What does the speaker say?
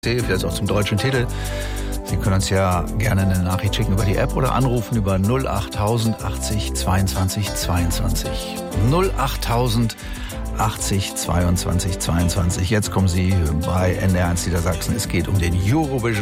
Vielleicht auch zum deutschen Titel. Sie können uns ja gerne eine Nachricht schicken über die App oder anrufen über 08000 80 22 22. 08000 80 22 22. Jetzt kommen Sie bei NDR1 Niedersachsen. Es geht um den Eurovision